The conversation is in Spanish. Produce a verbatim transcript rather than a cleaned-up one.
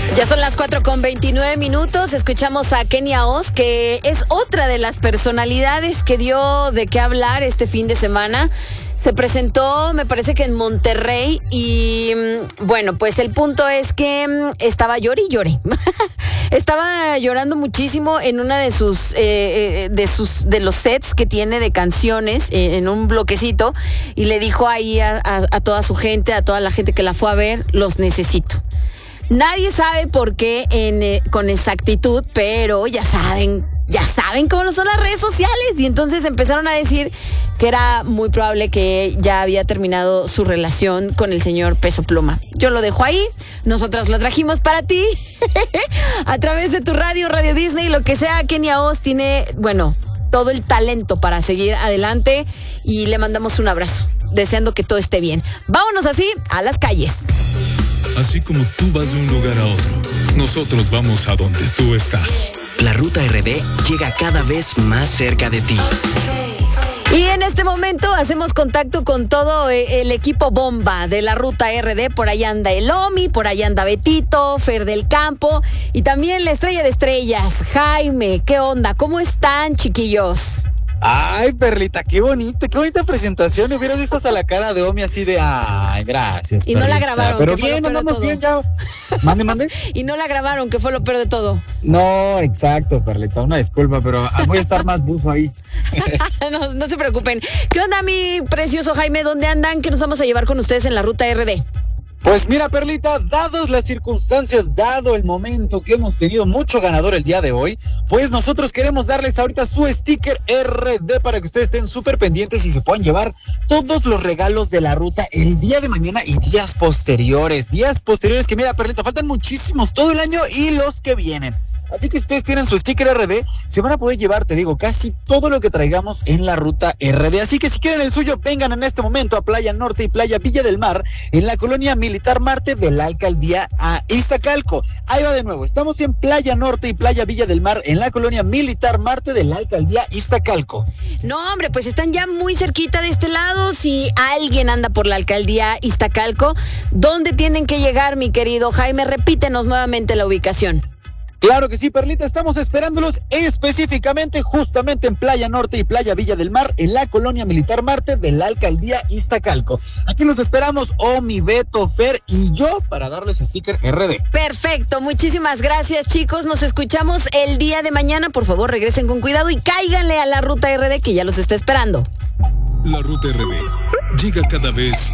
Ya son las cuatro con veintinueve minutos. Escuchamos a Kenia Oz, que es otra de las personalidades que dio de qué hablar este fin de semana. Se presentó, me parece que en Monterrey, y bueno, pues el punto es que estaba llori y llori. Estaba llorando muchísimo en una de sus, eh, de sus, de los sets que tiene de canciones, eh, en un bloquecito, y le dijo ahí a, a, a toda su gente, a toda la gente que la fue a ver, los necesito. Nadie sabe por qué en, eh, con exactitud, pero ya saben, ya saben cómo son las redes sociales. Y entonces empezaron a decir que era muy probable que ya había terminado su relación con el señor Peso Pluma. Yo lo dejo ahí, nosotras lo trajimos para ti, a través de tu radio, Radio Disney, lo que sea. Kenia Oz tiene, bueno, todo el talento para seguir adelante y le mandamos un abrazo, deseando que todo esté bien. Vámonos así a las calles. Así como tú vas de un lugar a otro, nosotros vamos a donde tú estás. La Ruta R D llega cada vez más cerca de ti. Y en este momento hacemos contacto con todo el equipo bomba de la Ruta R D. Por ahí anda el Omi, por ahí anda Betito, Fer del Campo y también la estrella de estrellas, Jaime. ¿Qué onda? ¿Cómo están, chiquillos? Ay, Perlita, qué bonita, qué bonita presentación. Hubieras visto hasta la cara de Omi así de, ay, gracias, Y Perlita. no la grabaron. Pero que fue bien, lo peor de andamos todo. bien ya. Mande, mande. Y no la grabaron, que fue lo peor de todo. No, exacto, Perlita, una disculpa, pero voy a estar más bufo ahí. no, no se preocupen. ¿Qué onda, mi precioso Jaime? ¿Dónde andan? ¿Qué nos vamos a llevar con ustedes en la Ruta R D? Pues mira, Perlita, dadas las circunstancias, dado el momento que hemos tenido mucho ganador el día de hoy, pues nosotros queremos darles ahorita su sticker R D para que ustedes estén súper pendientes y se puedan llevar todos los regalos de la ruta el día de mañana y días posteriores. Días posteriores que, mira, Perlita, faltan muchísimos todo el año y los que vienen. Así que si ustedes tienen su sticker R D, se van a poder llevar, te digo, casi todo lo que traigamos en la Ruta R D. Así que si quieren el suyo, vengan en este momento a Playa Norte y Playa Villa del Mar, en la colonia Militar Marte de la Alcaldía a Iztacalco. Ahí va de nuevo, estamos en Playa Norte y Playa Villa del Mar, en la colonia Militar Marte de la Alcaldía Iztacalco. No, hombre, pues están ya muy cerquita de este lado. Si alguien anda por la Alcaldía Iztacalco, ¿dónde tienen que llegar, mi querido Jaime? Repítenos nuevamente la ubicación. Claro que sí, Perlita, estamos esperándolos específicamente justamente en Playa Norte y Playa Villa del Mar, en la colonia Militar Marte de la Alcaldía Iztacalco. Aquí los esperamos, Omi, Beto, Fer y yo, para darles su sticker R D. Perfecto, muchísimas gracias, chicos. Nos escuchamos el día de mañana. Por favor, regresen con cuidado y cáiganle a la Ruta R D, que ya los está esperando. La Ruta R D llega cada vez